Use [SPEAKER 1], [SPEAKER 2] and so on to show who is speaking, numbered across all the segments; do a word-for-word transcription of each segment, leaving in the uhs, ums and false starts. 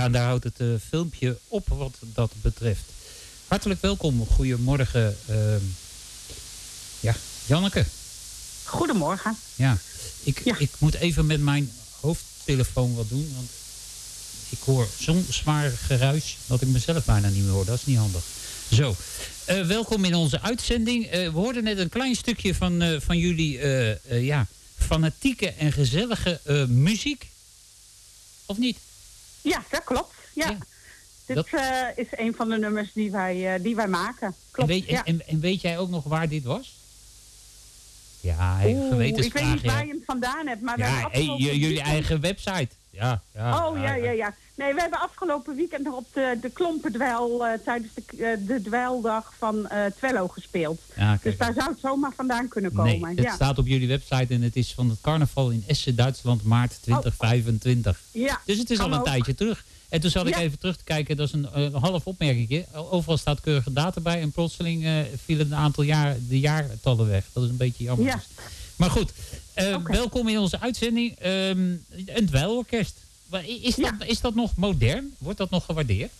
[SPEAKER 1] Ja, en daar houdt het uh, filmpje op wat dat betreft. Hartelijk welkom. Goedemorgen. Uh, ja, Janneke.
[SPEAKER 2] Goedemorgen.
[SPEAKER 1] Ja, ik,
[SPEAKER 2] ja.
[SPEAKER 1] ik moet even met mijn hoofdtelefoon wat doen. Want ik hoor zo'n zwaar geruis dat ik mezelf bijna niet meer hoor. Dat is niet handig. Zo, uh, welkom in onze uitzending. Uh, we hoorden net een klein stukje van, uh, van jullie uh, uh, ja, fanatieke en gezellige uh, muziek. Of niet?
[SPEAKER 2] Ja, dat klopt. Ja. ja. Dit dat... uh, is een van de nummers die wij, uh, die wij maken. Klopt,
[SPEAKER 1] en, weet,
[SPEAKER 2] ja.
[SPEAKER 1] en, en weet jij ook nog waar dit was? Ja, even gewetensvraag.
[SPEAKER 2] Ik weet niet waar je hem vandaan hebt. Maar
[SPEAKER 1] ja, hey, jullie weekend... eigen website. Ja, ja,
[SPEAKER 2] oh, ja, ja, ja. Nee, we hebben afgelopen weekend nog op de, de Klompendweil uh, tijdens de, uh, de dweildag van uh, Twello gespeeld. Ja, dus daar zou het zomaar vandaan kunnen komen.
[SPEAKER 1] Nee, het
[SPEAKER 2] ja.
[SPEAKER 1] staat op jullie website en het is van het carnaval in Essen, Duitsland, maart twintig vijfentwintig.
[SPEAKER 2] Oh. Ja,
[SPEAKER 1] dus het is al een ook. tijdje terug. En toen zat ik ja. even terug te kijken, dat is een uh, half opmerkingje. Overal staat keurige data bij en plotseling uh, vielen een aantal jaar, de jaartallen weg. Dat is een beetje jammer.
[SPEAKER 2] Ja.
[SPEAKER 1] Maar goed, uh, okay. welkom in onze uitzending. Um, een dweilorkest. Is dat, ja. is dat nog modern? Wordt dat nog gewaardeerd?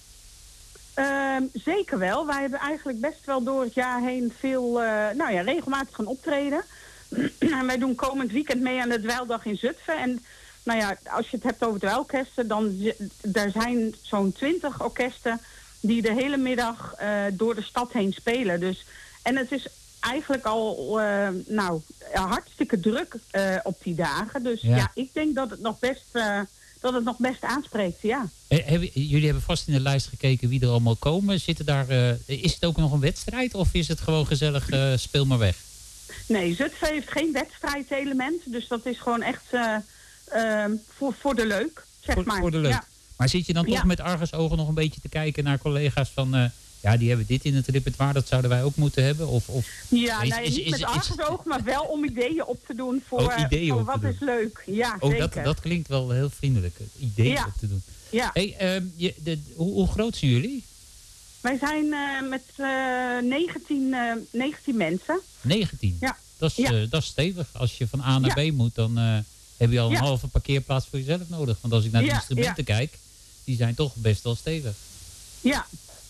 [SPEAKER 2] Um, zeker wel. Wij hebben eigenlijk best wel door het jaar heen veel, uh, nou ja, regelmatig gaan optreden. En wij doen komend weekend mee aan de dweildag in Zutphen. En nou ja, als je het hebt over dweilorkesten, dan daar zijn zo'n twintig orkesten die de hele middag uh, door de stad heen spelen. Dus, en het is eigenlijk al uh, nou, hartstikke druk uh, op die dagen. Dus ja. ja, ik denk dat het nog best... Uh, dat het nog best aanspreekt, ja.
[SPEAKER 1] He, jullie hebben vast in de lijst gekeken wie er allemaal komen. Zitten daar, uh, is het ook nog een wedstrijd of is het gewoon gezellig uh, speel maar weg?
[SPEAKER 2] Nee, Zutphen heeft geen wedstrijdelement. Dus dat is gewoon echt uh, uh, voor, voor de leuk, zeg
[SPEAKER 1] voor,
[SPEAKER 2] maar.
[SPEAKER 1] Voor de leuk.
[SPEAKER 2] Ja.
[SPEAKER 1] Maar zit je dan toch ja. met argusogen nog een beetje te kijken naar collega's van... Uh, ja, die hebben dit in het repertoire, dat zouden wij ook moeten hebben? Of, of,
[SPEAKER 2] ja,
[SPEAKER 1] is,
[SPEAKER 2] nou,
[SPEAKER 1] is,
[SPEAKER 2] niet
[SPEAKER 1] is,
[SPEAKER 2] met argusogen, maar wel om ideeën op te doen voor,
[SPEAKER 1] oh, ideeën
[SPEAKER 2] voor
[SPEAKER 1] op
[SPEAKER 2] wat
[SPEAKER 1] te doen.
[SPEAKER 2] is leuk. Ja,
[SPEAKER 1] oh,
[SPEAKER 2] zeker.
[SPEAKER 1] Dat, dat klinkt wel heel vriendelijk, ideeën
[SPEAKER 2] ja.
[SPEAKER 1] op te doen.
[SPEAKER 2] Ja.
[SPEAKER 1] Hey, um, je, de, hoe, hoe groot zijn jullie?
[SPEAKER 2] Wij zijn uh, met uh, negentien, uh, negentien mensen.
[SPEAKER 1] negentien?
[SPEAKER 2] Ja.
[SPEAKER 1] Dat is,
[SPEAKER 2] ja.
[SPEAKER 1] uh, dat is stevig. Als je van A naar
[SPEAKER 2] ja.
[SPEAKER 1] B moet, dan uh, heb je al een
[SPEAKER 2] ja.
[SPEAKER 1] halve parkeerplaats voor jezelf nodig. Want als ik naar de
[SPEAKER 2] ja.
[SPEAKER 1] instrumenten
[SPEAKER 2] ja.
[SPEAKER 1] kijk, die zijn toch best wel stevig.
[SPEAKER 2] Ja.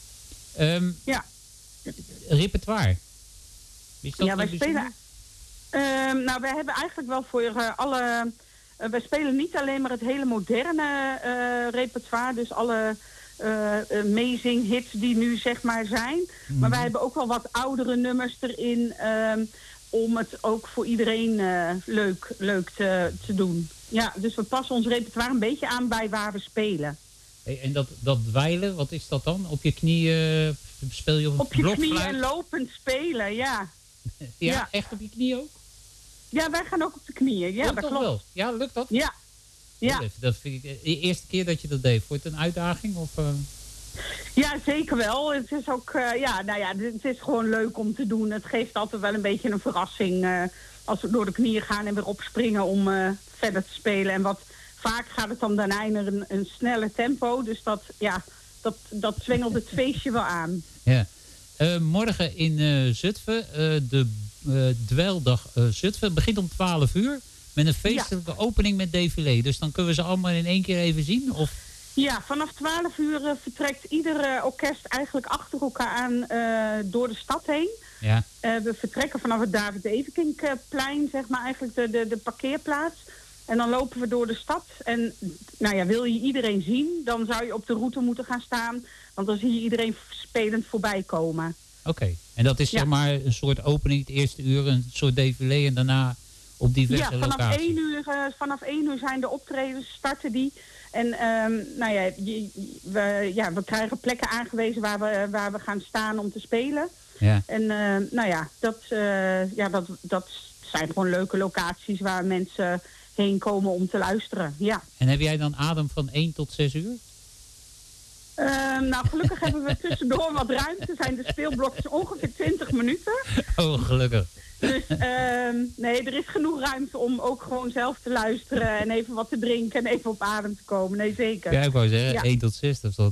[SPEAKER 1] Um,
[SPEAKER 2] ja.
[SPEAKER 1] Repertoire. Is dat
[SPEAKER 2] ja, wij spelen... Uh, nou, wij hebben eigenlijk wel voor uh, alle... Uh, wij spelen niet alleen maar het hele moderne uh, repertoire. Dus alle uh, amazing hits die nu zeg maar zijn. Mm-hmm. Maar wij hebben ook wel wat oudere nummers erin... Um, om het ook voor iedereen uh, leuk, leuk te, te doen. Ja, dus we passen ons repertoire een beetje aan bij waar we spelen.
[SPEAKER 1] Hey, en dat, dat dweilen, wat is dat dan? Op je knieën speel je op een
[SPEAKER 2] Op je
[SPEAKER 1] blokfluit?
[SPEAKER 2] knieën en lopend spelen, ja.
[SPEAKER 1] ja. Ja, echt op je knieën ook?
[SPEAKER 2] Ja, wij gaan ook op de knieën. Ja,
[SPEAKER 1] oh,
[SPEAKER 2] dat
[SPEAKER 1] toch
[SPEAKER 2] klopt.
[SPEAKER 1] wel? Ja, lukt dat?
[SPEAKER 2] Ja. ja.
[SPEAKER 1] Oh, dat vind ik de eerste keer dat je dat deed. Vond je het een uitdaging? Of, uh...
[SPEAKER 2] Ja, zeker wel. Het is ook, uh, ja, nou ja, het is gewoon leuk om te doen. Het geeft altijd wel een beetje een verrassing uh, als we door de knieën gaan en weer opspringen om uh, verder te spelen. En wat vaak gaat het dan daarna in een, een snelle tempo. Dus dat, ja, dat, dat zwengelt het feestje wel aan.
[SPEAKER 1] Ja. Uh, morgen in uh, Zutphen, uh, de uh, dweildag uh, Zutphen, begint om twaalf uur met een feestelijke ja. opening met défilé. Dus dan kunnen we ze allemaal in één keer even zien? Of...
[SPEAKER 2] Ja, vanaf twaalf uur uh, vertrekt ieder uh, orkest eigenlijk achter elkaar aan uh, door de stad heen.
[SPEAKER 1] Ja.
[SPEAKER 2] Uh, we vertrekken vanaf het David Evenkingplein, zeg maar eigenlijk de, de, de parkeerplaats. En dan lopen we door de stad. En nou ja, wil je iedereen zien, dan zou je op de route moeten gaan staan. Want dan zie je iedereen spelend voorbij komen.
[SPEAKER 1] Oké, okay. En dat is ja. zeg maar een soort opening het eerste uur, een soort défilé en daarna op diverse
[SPEAKER 2] ja, vanaf
[SPEAKER 1] locaties.
[SPEAKER 2] één uur, uh, vanaf één uur zijn de optredens, starten die. En um, nou ja, je, we, ja, we krijgen plekken aangewezen waar we, waar we gaan staan om te spelen.
[SPEAKER 1] Ja.
[SPEAKER 2] En uh, nou ja, dat, uh, ja dat, dat zijn gewoon leuke locaties waar mensen heen komen om te luisteren. Ja.
[SPEAKER 1] En heb jij dan adem van één tot zes uur?
[SPEAKER 2] Uh, nou, gelukkig hebben we tussendoor wat ruimte. Zijn de speelblokjes ongeveer twintig minuten.
[SPEAKER 1] Oh, gelukkig.
[SPEAKER 2] Dus uh, nee, er is genoeg ruimte om ook gewoon zelf te luisteren en even wat te drinken en even op adem te komen. Nee, zeker.
[SPEAKER 1] Ja, ik wou zeggen,
[SPEAKER 2] ja.
[SPEAKER 1] één tot zes, dat is